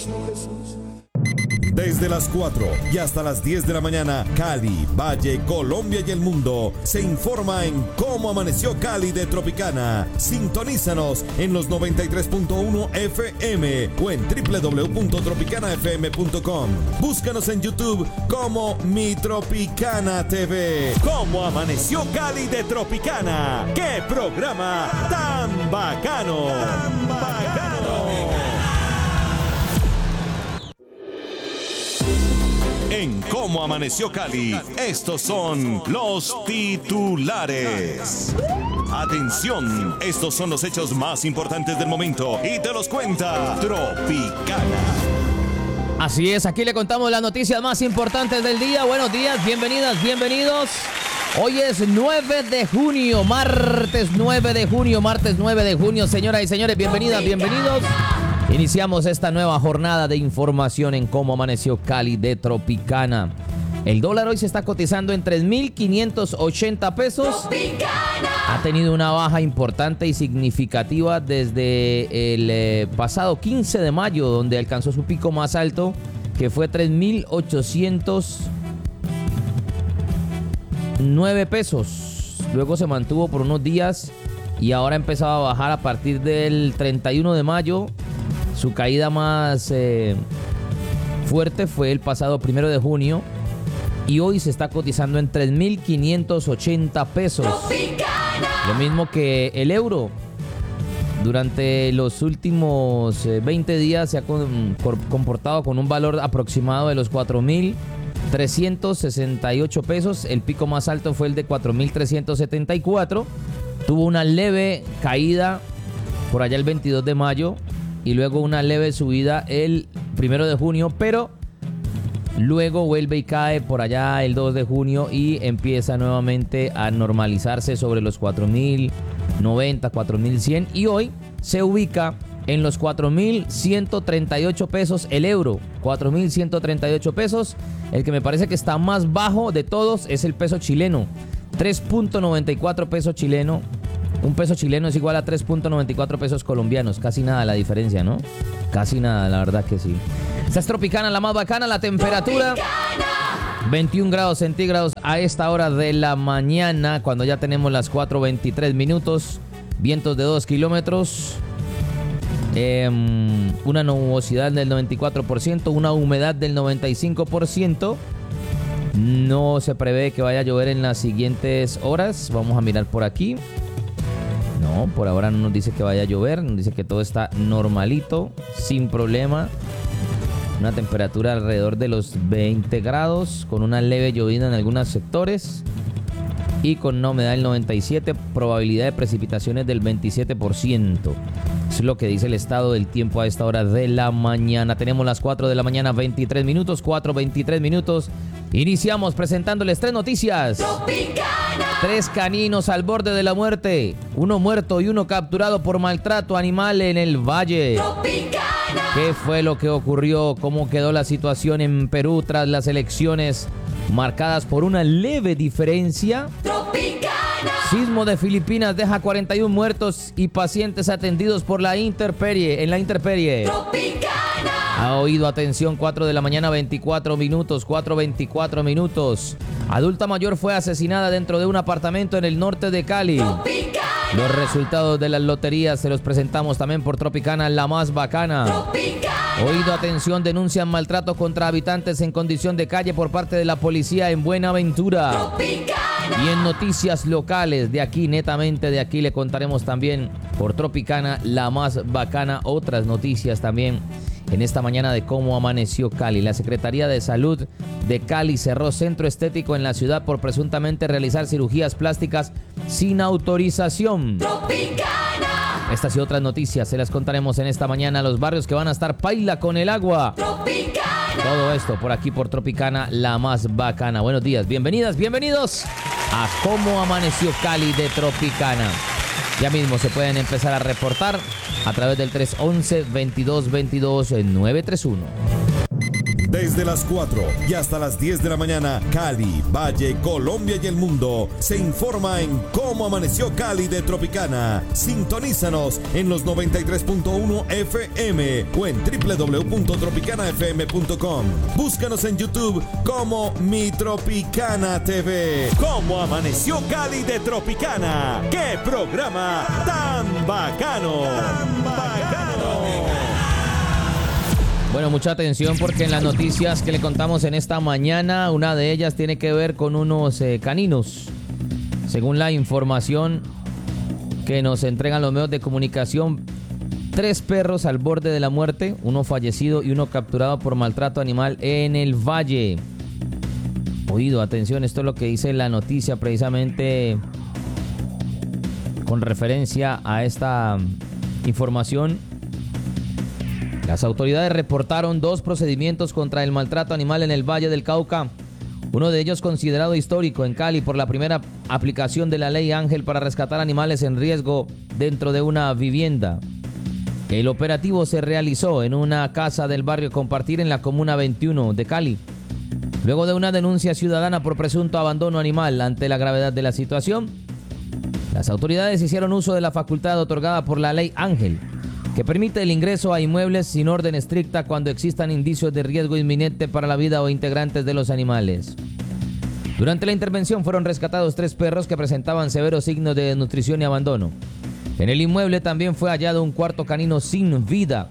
Desde las 4 y hasta las 10 de la mañana, Cali, Valle, Colombia y el mundo se informa en Cómo Amaneció Cali de Tropicana. Sintonízanos en los 93.1 FM o en www.tropicanafm.com. Búscanos en YouTube como Mi Tropicana TV. Cómo Amaneció Cali de Tropicana. ¡Qué programa tan bacano! ¡Tan bacano! En Cómo Amaneció Cali, estos son los titulares. Atención, estos son los hechos más importantes del momento y te los cuenta Tropicana. Así es, aquí le contamos las noticias más importantes del día. Buenos días, bienvenidas, bienvenidos. Hoy es 9 de junio, martes 9 de junio, señoras y señores, bienvenidas, bienvenidos. Iniciamos esta nueva jornada de información en Cómo Amaneció Cali de Tropicana. El dólar hoy se está cotizando en 3.580 pesos. Ha tenido una baja importante y significativa desde el pasado 15 de mayo, donde alcanzó su pico más alto, que fue 3.809 pesos. Luego se mantuvo por unos días y ahora ha empezado a bajar a partir del 31 de mayo. Su caída más fuerte fue el pasado 1 de junio y hoy se está cotizando en 3.580 pesos. Lo mismo que el euro. Durante los últimos 20 días se ha comportado con un valor aproximado de los 4.368 pesos. El pico más alto fue el de 4.374. Tuvo una leve caída por allá el 22 de mayo. Y luego una leve subida el 1 de junio, pero luego vuelve y cae por allá el 2 de junio y empieza nuevamente a normalizarse sobre los 4.090, 4.100 y hoy se ubica en los 4.138 pesos el euro, 4.138 pesos. El que me parece que está más bajo de todos es el peso chileno, 3.94 pesos chileno. Un peso chileno es igual a 3.94 pesos colombianos. Casi nada la diferencia, ¿no? Casi nada, la verdad que sí. Esta es Tropicana, la más bacana. La temperatura, 21 grados centígrados a esta hora de la mañana, cuando ya tenemos las 4:23 minutos. Vientos de 2 kilómetros. Una nubosidad del 94%, una humedad del 95%. No se prevé que vaya a llover en las siguientes horas. Vamos a mirar por aquí. No, por ahora no nos dice que vaya a llover, nos dice que todo está normalito, sin problema. Una temperatura alrededor de los 20 grados, con una leve llovizna en algunos sectores y con una humedad del 97%, probabilidad de precipitaciones del 27%. Eso es lo que dice el estado del tiempo a esta hora de la mañana. Tenemos las 4 de la mañana, 23 minutos, 4:23 minutos. Iniciamos presentándoles 3 noticias. Tropicana. 3 caninos al borde de la muerte. 1 muerto y 1 capturado por maltrato animal en el Valle. Tropicana. ¿Qué fue lo que ocurrió? ¿Cómo quedó la situación en Perú tras las elecciones marcadas por una leve diferencia? Tropicana. Sismo de Filipinas deja 41 muertos y pacientes atendidos por la intemperie. Tropicana. Ha oído, atención, 4 de la mañana, 24 minutos, 4:24 minutos. Adulta mayor fue asesinada dentro de un apartamento en el norte de Cali. Tropicana. Los resultados de las loterías se los presentamos también por Tropicana, la más bacana. Tropicana. Oído, atención, denuncian maltrato contra habitantes en condición de calle por parte de la policía en Buenaventura. Tropicana. Y en noticias locales, de aquí, netamente de aquí, le contaremos también por Tropicana, la más bacana, otras noticias también. En esta mañana de Cómo Amaneció Cali, la Secretaría de Salud de Cali cerró centro estético en la ciudad por presuntamente realizar cirugías plásticas sin autorización. Tropicana. Estas y otras noticias se las contaremos en esta mañana. Los barrios que van a estar paila con el agua. Tropicana. Todo esto por aquí por Tropicana, la más bacana. Buenos días, bienvenidas, bienvenidos a Cómo Amaneció Cali de Tropicana. Ya mismo se pueden empezar a reportar a través del 311-2222-931. Desde las 4 y hasta las 10 de la mañana, Cali, Valle, Colombia y el mundo se informa en cómo amaneció Cali de Tropicana. Sintonízanos en los 93.1 FM o en www.tropicanafm.com. Búscanos en YouTube como Mi Tropicana TV. ¿Cómo amaneció Cali de Tropicana? ¡Qué programa tan bacano! ¡Tan bacano! Bueno, mucha atención porque en las noticias que le contamos en esta mañana, una de ellas tiene que ver con unos caninos. Según la información que nos entregan los medios de comunicación, 3 perros al borde de la muerte, uno fallecido y uno capturado por maltrato animal en el Valle. Oído, atención, esto es lo que dice la noticia precisamente con referencia a esta información. Las autoridades reportaron 2 procedimientos contra el maltrato animal en el Valle del Cauca. Uno de ellos considerado histórico en Cali por la primera aplicación de la Ley Ángel para rescatar animales en riesgo dentro de una vivienda. El operativo se realizó en una casa del barrio Compartir en la Comuna 21 de Cali. Luego de una denuncia ciudadana por presunto abandono animal. Ante la gravedad de la situación, las autoridades hicieron uso de la facultad otorgada por la Ley Ángel, que permite el ingreso a inmuebles sin orden estricta cuando existan indicios de riesgo inminente para la vida o integrantes de los animales. Durante la intervención fueron rescatados 3 perros que presentaban severos signos de desnutrición y abandono. En el inmueble también fue hallado un cuarto canino sin vida.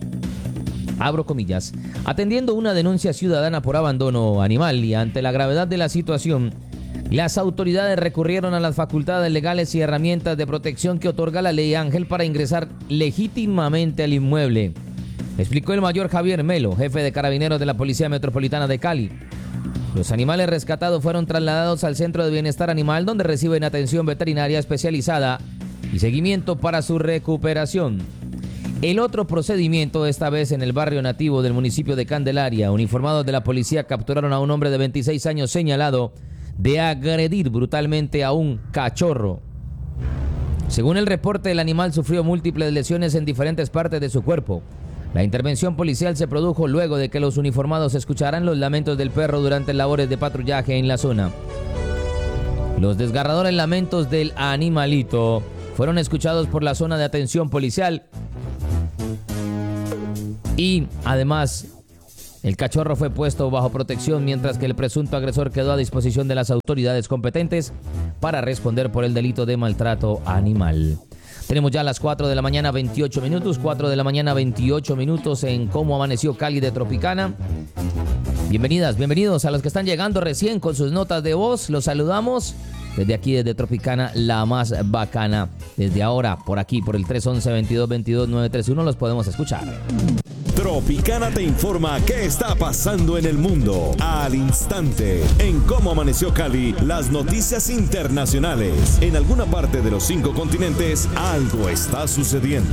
Abro comillas. Atendiendo una denuncia ciudadana por abandono animal y ante la gravedad de la situación, las autoridades recurrieron a las facultades legales y herramientas de protección que otorga la Ley Ángel para ingresar legítimamente al inmueble, explicó el mayor Javier Melo, jefe de carabineros de la Policía Metropolitana de Cali. Los animales rescatados fueron trasladados al Centro de Bienestar Animal, donde reciben atención veterinaria especializada y seguimiento para su recuperación. El otro procedimiento, esta vez en el barrio nativo del municipio de Candelaria, uniformados de la policía capturaron a un hombre de 26 años señalado de agredir brutalmente a un cachorro. Según el reporte, el animal sufrió múltiples lesiones en diferentes partes de su cuerpo. La intervención policial se produjo luego de que los uniformados escucharan los lamentos del perro durante labores de patrullaje en la zona. Los desgarradores lamentos del animalito fueron escuchados por la zona de atención policial y además el cachorro fue puesto bajo protección mientras que el presunto agresor quedó a disposición de las autoridades competentes para responder por el delito de maltrato animal. Tenemos ya las 4 de la mañana 28 minutos, 4 de la mañana 28 minutos en Cómo Amaneció Cali de Tropicana. Bienvenidas, bienvenidos a los que están llegando recién con sus notas de voz. Los saludamos desde aquí, desde Tropicana, la más bacana. Desde ahora, por aquí, por el 311-2222-931, los podemos escuchar. Tropicana te informa qué está pasando en el mundo al instante. En Cómo Amaneció Cali, las noticias internacionales. En alguna parte de los 5 continentes, algo está sucediendo.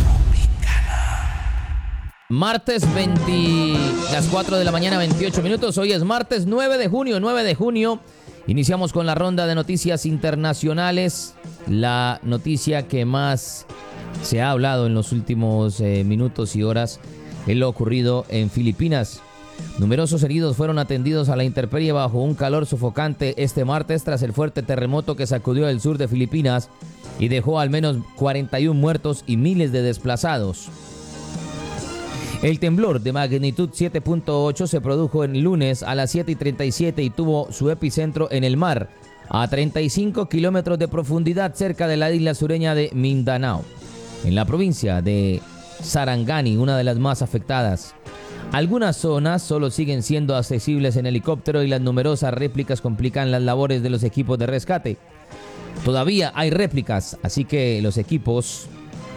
Martes las 4 de la mañana 28 minutos. Hoy es martes 9 de junio. Iniciamos con la ronda de noticias internacionales. La noticia que más se ha hablado en los últimos minutos y horas es lo ocurrido en Filipinas. Numerosos heridos fueron atendidos a la intemperie bajo un calor sofocante este martes tras el fuerte terremoto que sacudió el sur de Filipinas y dejó al menos 41 muertos y miles de desplazados. El temblor de magnitud 7.8 se produjo el lunes a las 7:37 y tuvo su epicentro en el mar, a 35 kilómetros de profundidad cerca de la isla sureña de Mindanao, en la provincia de Sarangani, una de las más afectadas. Algunas zonas solo siguen siendo accesibles en helicóptero y las numerosas réplicas complican las labores de los equipos de rescate. Todavía hay réplicas, así que los equipos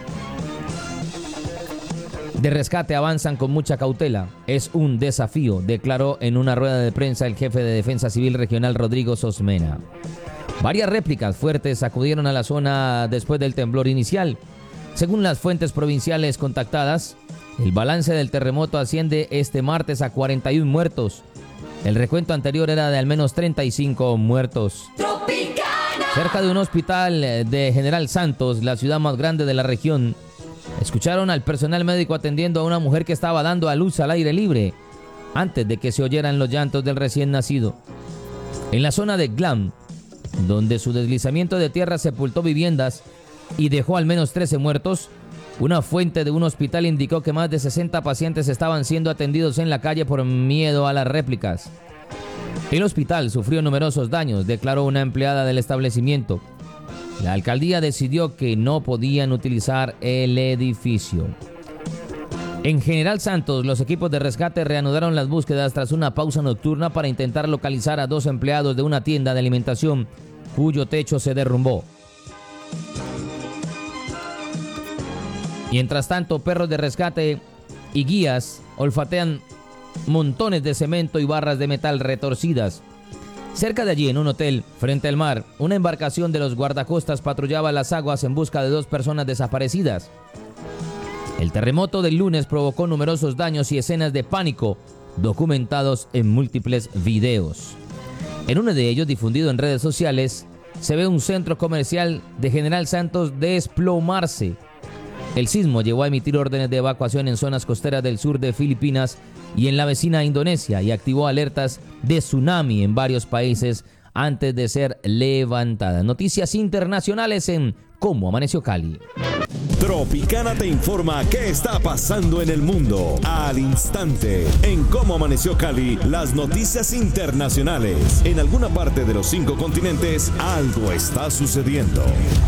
de rescate avanzan con mucha cautela. Es un desafío, declaró en una rueda de prensa el jefe de Defensa Civil Regional Rodrigo Sosmena. Varias réplicas fuertes acudieron a la zona después del temblor inicial. Según las fuentes provinciales contactadas, el balance del terremoto asciende este martes a 41 muertos. El recuento anterior era de al menos 35 muertos. ¡Tropicana! Cerca de un hospital de General Santos, la ciudad más grande de la región, escucharon al personal médico atendiendo a una mujer que estaba dando a luz al aire libre. antes de que se oyeran los llantos del recién nacido. En la zona de Glam, donde su deslizamiento de tierra sepultó viviendas y dejó al menos 13 muertos, una fuente de un hospital indicó que más de 60 pacientes estaban siendo atendidos en la calle por miedo a las réplicas. El hospital sufrió numerosos daños, declaró una empleada del establecimiento. La alcaldía decidió que no podían utilizar el edificio. En General Santos, los equipos de rescate reanudaron las búsquedas tras una pausa nocturna para intentar localizar a 2 empleados de una tienda de alimentación cuyo techo se derrumbó. Mientras tanto, perros de rescate y guías olfatean montones de cemento y barras de metal retorcidas. Cerca de allí, en un hotel, frente al mar, una embarcación de los guardacostas patrullaba las aguas en busca de 2 personas desaparecidas. El terremoto del lunes provocó numerosos daños y escenas de pánico, documentados en múltiples videos. En uno de ellos, difundido en redes sociales, se ve un centro comercial de General Santos desplomarse. El sismo llevó a emitir órdenes de evacuación en zonas costeras del sur de Filipinas y en la vecina Indonesia y activó alertas de tsunami en varios países antes de ser levantada. Noticias internacionales en Cómo Amaneció Cali. Tropicana te informa qué está pasando en el mundo al instante. En Cómo Amaneció Cali, las noticias internacionales. En alguna parte de los 5 continentes, algo está sucediendo.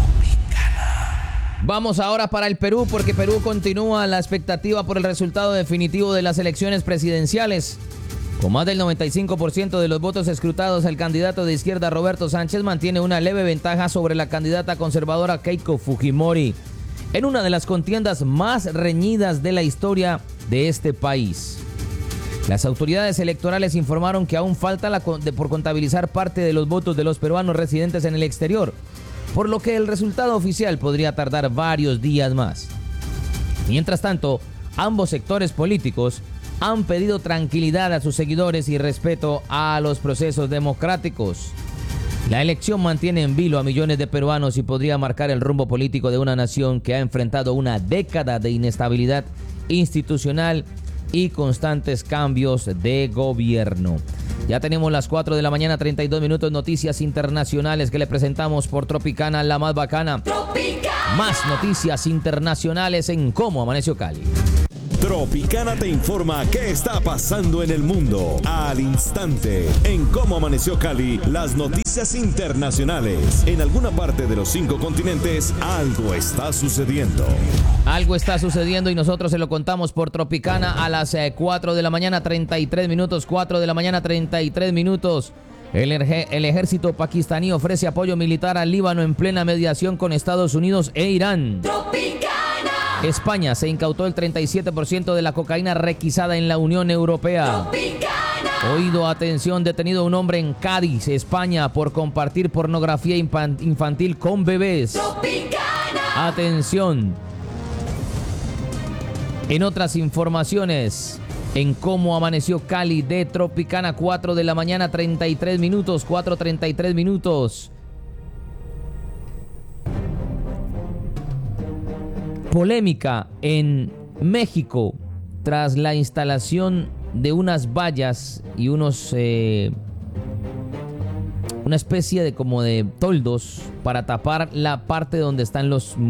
Vamos ahora para el Perú, porque Perú continúa la expectativa por el resultado definitivo de las elecciones presidenciales. Con más del 95% de los votos escrutados, el candidato de izquierda Roberto Sánchez mantiene una leve ventaja sobre la candidata conservadora Keiko Fujimori, en una de las contiendas más reñidas de la historia de este país. Las autoridades electorales informaron que aún falta por contabilizar parte de los votos de los peruanos residentes en el exterior, por lo que el resultado oficial podría tardar varios días más. Mientras tanto, ambos sectores políticos han pedido tranquilidad a sus seguidores y respeto a los procesos democráticos. La elección mantiene en vilo a millones de peruanos y podría marcar el rumbo político de una nación que ha enfrentado una década de inestabilidad institucional y constantes cambios de gobierno. Ya tenemos las 4 de la mañana, 32 minutos, noticias internacionales que le presentamos por Tropicana, la más bacana. ¡Tropicana! Más noticias internacionales en Cómo Amaneció Cali. Tropicana te informa qué está pasando en el mundo al instante. En Cómo Amaneció Cali, las noticias internacionales. En alguna parte de los 5 continentes, algo está sucediendo. Algo está sucediendo y nosotros se lo contamos por Tropicana a las 4 de la mañana, 33 minutos. 4 de la mañana, 33 minutos. El ejército pakistaní ofrece apoyo militar al Líbano en plena mediación con Estados Unidos e Irán. ¡Tropicana! España se incautó el 37% de la cocaína requisada en la Unión Europea. ¡Tropicana! Oído, atención, detenido un hombre en Cádiz, España, por compartir pornografía infantil con bebés. ¡Tropicana! Atención. En otras informaciones, en Cómo Amaneció Cali de Tropicana, 4 de la mañana, 33 minutos, 4:33 minutos. Polémica en México tras la instalación de unas vallas y una especie de como de toldos para tapar la parte donde están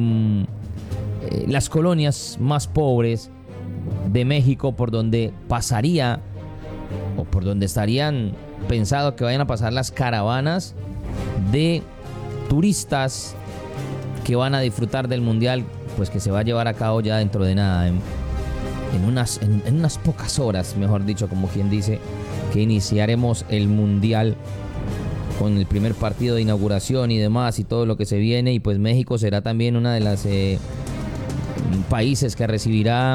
las colonias más pobres de México, por donde pasaría o por donde estarían pensado que vayan a pasar las caravanas de turistas que van a disfrutar del mundial, pues que se va a llevar a cabo ya dentro de nada, en unas pocas horas, mejor dicho, como quien dice, que iniciaremos el mundial con el primer partido de inauguración y demás y todo lo que se viene. Y pues México será también una de las países que recibirá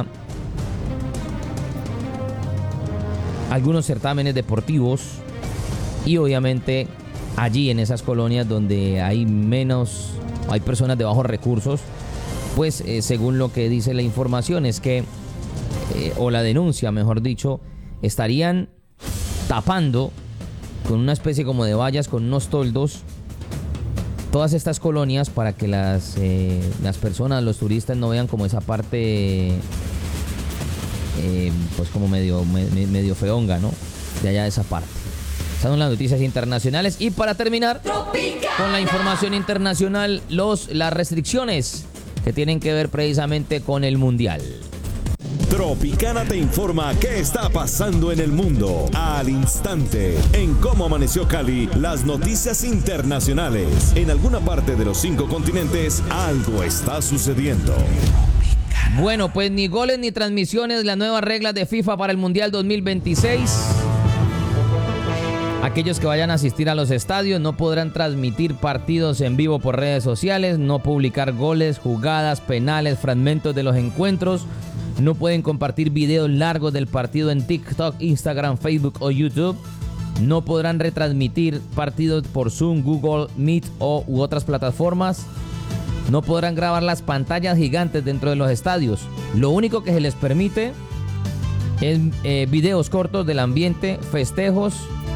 algunos certámenes deportivos, y obviamente allí en esas colonias donde hay personas de bajos recursos, pues según lo que dice la información es que, o la denuncia mejor dicho, estarían tapando con una especie como de vallas, con unos toldos, todas estas colonias para que las personas, los turistas, no vean como esa parte pues como medio feonga, ¿no? De allá de esa parte. Estas son las noticias internacionales. Y para terminar con la información internacional, las restricciones que tienen que ver precisamente con el Mundial. Tropicana te informa qué está pasando en el mundo al instante. En Cómo Amaneció Cali, las noticias internacionales. En alguna parte de los 5 continentes, algo está sucediendo. Bueno, pues ni goles ni transmisiones, las nuevas reglas de FIFA para el Mundial 2026. Aquellos que vayan a asistir a los estadios no podrán transmitir partidos en vivo por redes sociales, no publicar goles, jugadas, penales, fragmentos de los encuentros. No pueden compartir videos largos del partido en TikTok, Instagram, Facebook o YouTube. No podrán retransmitir partidos por Zoom, Google Meet u otras plataformas. No podrán grabar las pantallas gigantes dentro de los estadios. Lo único que se les permite es videos cortos del ambiente, festejos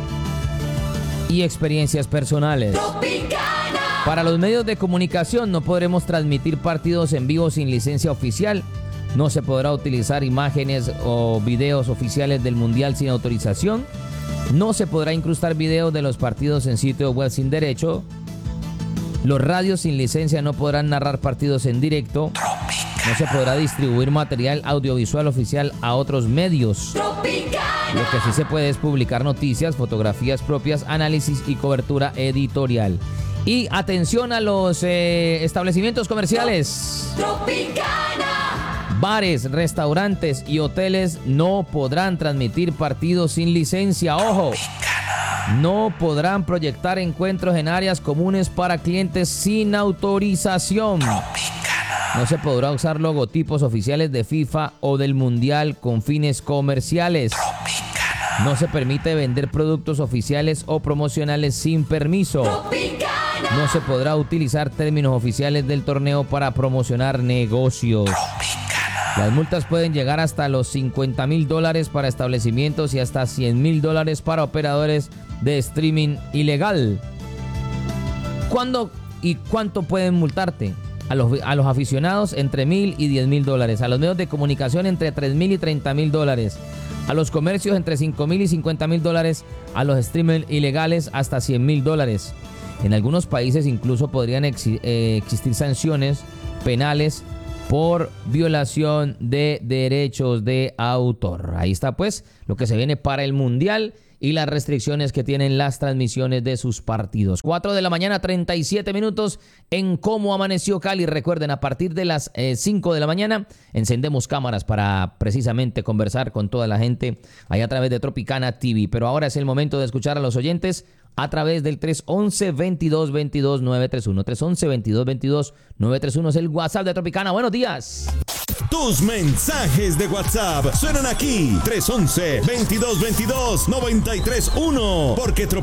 y experiencias personales. Para los medios de comunicación no podremos transmitir partidos en vivo sin licencia oficial. No se podrá utilizar imágenes o videos oficiales del Mundial sin autorización. No se podrá incrustar videos de los partidos en sitio web sin derecho. Los radios sin licencia no podrán narrar partidos en directo. No se podrá distribuir material audiovisual oficial a otros medios. Lo que sí se puede es publicar noticias, fotografías propias, análisis y cobertura editorial. Y atención a los establecimientos comerciales. Bares, restaurantes y hoteles no podrán transmitir partidos sin licencia. ¡Ojo! No podrán proyectar encuentros en áreas comunes para clientes sin autorización. No se podrá usar logotipos oficiales de FIFA o del Mundial con fines comerciales. No se permite vender productos oficiales o promocionales sin permiso. No se podrá utilizar términos oficiales del torneo para promocionar negocios. Las multas pueden llegar hasta los $50,000 para establecimientos y hasta $100,000 para operadores de streaming ilegal. ¿Cuándo y cuánto pueden multarte? A los aficionados entre $1,000 y $10,000. A los medios de comunicación entre $3,000 y $30,000. A los comercios entre $5,000 y $50,000. A los streamers ilegales hasta $100,000. En algunos países incluso podrían existir sanciones penales por violación de derechos de autor. Ahí está pues lo que se viene para el Mundial y las restricciones que tienen las transmisiones de sus partidos. 4 de la mañana, 37 minutos en Cómo Amaneció Cali. Recuerden, a partir de las 5 de la mañana encendemos cámaras para precisamente conversar con toda la gente ahí a través de Tropicana TV. Pero ahora es el momento de escuchar a los oyentes a través del 311-2222-931. 311-2222-931 es el WhatsApp de Tropicana. Buenos días. Tus mensajes de WhatsApp suenan aquí. 311-2222-931. Porque